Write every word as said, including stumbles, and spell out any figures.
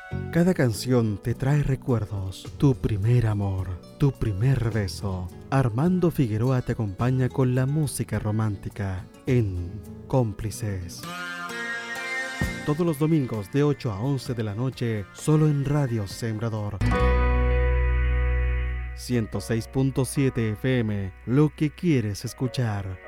Cada canción te trae recuerdos, tu primer amor, tu primer beso. Armando Figueroa te acompaña con la música romántica en Cómplices. Todos los domingos de ocho a once de la noche, solo en Radio Sembrador. ciento seis punto siete F M, lo que quieres escuchar.